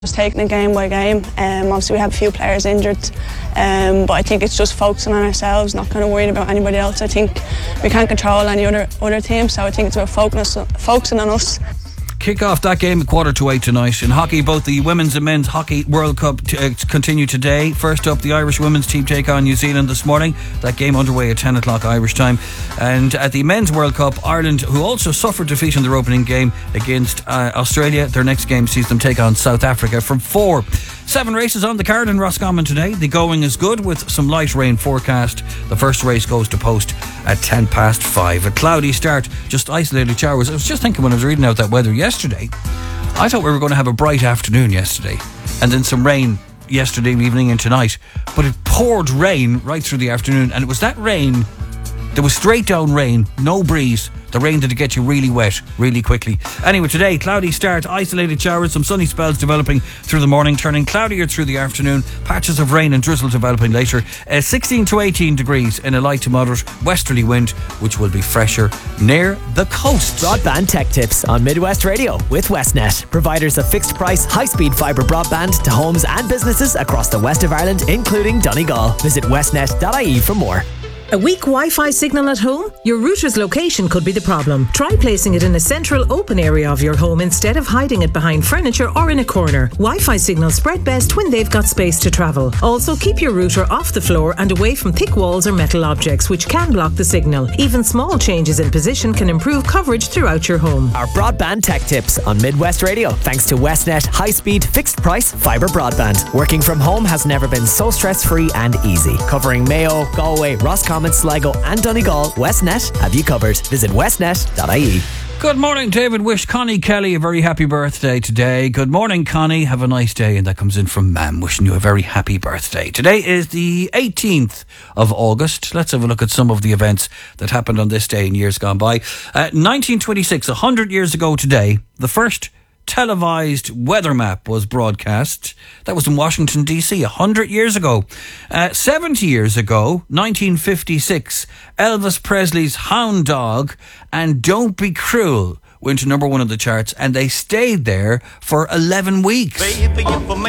Just taking it game by game. Obviously we have a few players injured, but I think it's just focusing on ourselves, not kind of worrying about anybody else. I think we can't control any other team, so I think it's about focusing on us. Kick off that game at 7:45 tonight. In hockey, both the Women's and Men's Hockey World Cup continue today. First up, the Irish women's team take on New Zealand this morning. That game underway at 10 o'clock Irish time. And at the Men's World Cup, Ireland, who also suffered defeat in their opening game against Australia, their next game sees them take on South Africa from 4. 7 races on the card in Roscommon today. The going is good with some light rain forecast. The first race goes to post at 5:10. A cloudy start, just isolated showers. I was just thinking when I was reading out that weather yesterday, I thought we were going to have a bright afternoon yesterday and then some rain yesterday evening and tonight, but it poured rain right through the afternoon, and it was that rain, there was straight down rain, no breeze, the rain that'll get you really wet really quickly. Anyway, today, cloudy start, isolated showers, some sunny spells developing through the morning, turning cloudier through the afternoon, patches of rain and drizzle developing later. 16 to 18 degrees in a light to moderate westerly wind, which will be fresher near the coast. Broadband tech tips on Midwest Radio with Westnet, providers of fixed price, high-speed fibre broadband to homes and businesses across the west of Ireland, including Donegal. Visit westnet.ie for more. A weak Wi-Fi signal at home? Your router's location could be the problem. Try placing it in a central open area of your home instead of hiding it behind furniture or in a corner. Wi-Fi signals spread best when they've got space to travel. Also, keep your router off the floor and away from thick walls or metal objects, which can block the signal. Even small changes in position can improve coverage throughout your home. Our broadband tech tips on Midwest Radio, thanks to Westnet high-speed, fixed-price fibre broadband. Working from home has never been so stress-free and easy. Covering Mayo, Galway, Roscommon, Sligo and Donegal, Westnet have you covered. Visit westnet.ie. Good morning, David. Wish Connie Kelly a very happy birthday today. Good morning, Connie. Have a nice day. And that comes in from Mam, wishing you a very happy birthday. Today is the 18th of August. Let's have a look at some of the events that happened on this day in years gone by. 1926, 100 years ago today, the first televised weather map was broadcast. That was in Washington, D.C. 100 years ago. 70 years ago, 1956, Elvis Presley's Hound Dog and Don't Be Cruel went to number 1 of the charts, and they stayed there for 11 weeks.